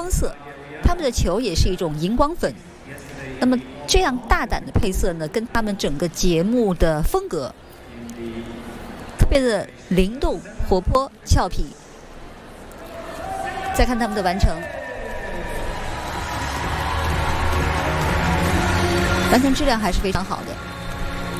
光色，他们的球也是一种荧光粉。那么这样大胆的配色呢，跟他们整个节目的风格特别的灵动、活泼、俏皮。再看他们的完成，完成质量还是非常好的。